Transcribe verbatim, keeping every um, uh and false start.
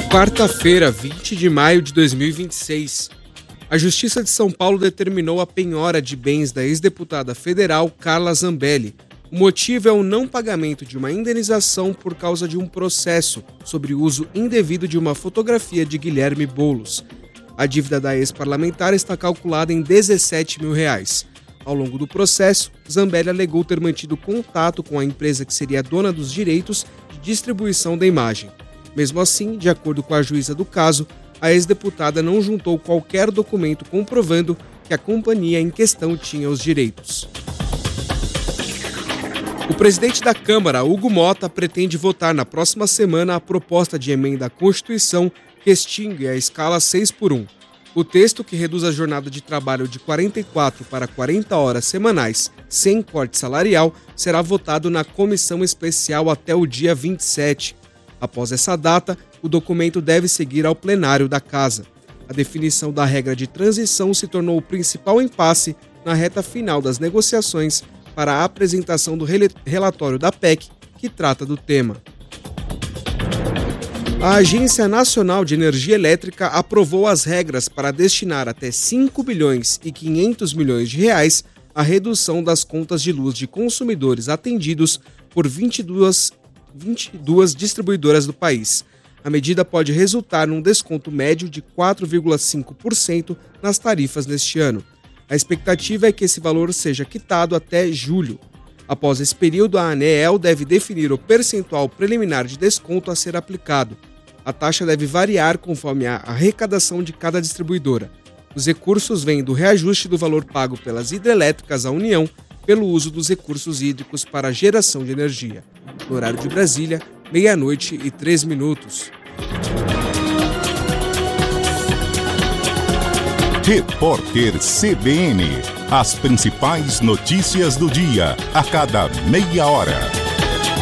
Quarta-feira, vinte de maio de dois mil e vinte e seis. A Justiça de São Paulo determinou a penhora de bens da ex-deputada federal Carla Zambelli. O motivo é o não pagamento de uma indenização por causa de um processo sobre o uso indevido de uma fotografia de Guilherme Boulos. A dívida da ex-parlamentar está calculada em dezessete mil reais. Ao longo do processo, Zambelli alegou ter mantido contato com a empresa que seria dona dos direitos de distribuição da imagem. Mesmo assim, de acordo com a juíza do caso, a ex-deputada não juntou qualquer documento comprovando que a companhia em questão tinha os direitos. O presidente da Câmara, Hugo Mota, pretende votar na próxima semana a proposta de emenda à Constituição que extingue a escala seis por um. O texto, que reduz a jornada de trabalho de quarenta e quatro para quarenta horas semanais, sem corte salarial, será votado na comissão especial até o dia vinte e sete. Após essa data, o documento deve seguir ao plenário da Casa. A definição da regra de transição se tornou o principal impasse na reta final das negociações para a apresentação do relatório da P E C, que trata do tema. A Agência Nacional de Energia Elétrica aprovou as regras para destinar até cinco bilhões e quinhentos milhões de reais à redução das contas de luz de consumidores atendidos por vinte e duas, vinte e duas distribuidoras do país. A medida pode resultar num desconto médio de quatro vírgula cinco por cento nas tarifas neste ano. A expectativa é que esse valor seja quitado até julho. Após esse período, a ANEEL deve definir o percentual preliminar de desconto a ser aplicado. A taxa deve variar conforme a arrecadação de cada distribuidora. Os recursos vêm do reajuste do valor pago pelas hidrelétricas à União pelo uso dos recursos hídricos para a geração de energia. No horário de Brasília, meia-noite e três minutos. Repórter C B N. As principais notícias do dia, a cada meia hora.